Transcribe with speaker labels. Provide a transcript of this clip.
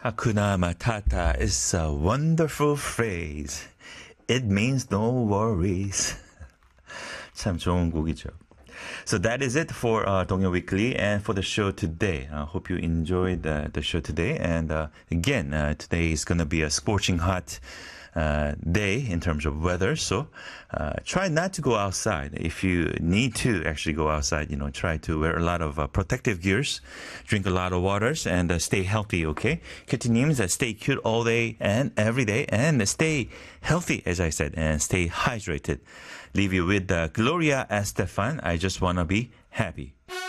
Speaker 1: Hakuna Matata is a wonderful phrase. It means no worries. 참 좋은 곡이죠. So that is it for 동요 Weekly and for the show today. I hope you enjoyed the show today. And again, today is going to be a scorching hot day in terms of weather. So try not to go outside. If you need to actually go outside, try to wear a lot of protective gears, drink a lot of waters, and stay healthy, okay? 큐티님, stay cute all day and every day, and stay healthy, as I said, and stay hydrated. Leave you with Gloria Estefan. I just want to be happy.